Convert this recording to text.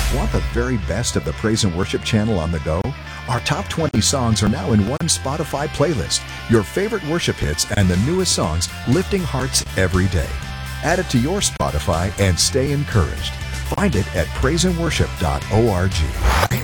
Want the very best of the Praise and Worship channel on the go? Our top 20 songs are now in one Spotify playlist. Your favorite worship hits and the newest songs lifting hearts every day. Add it to your Spotify and stay encouraged. Find it at praiseandworship.org.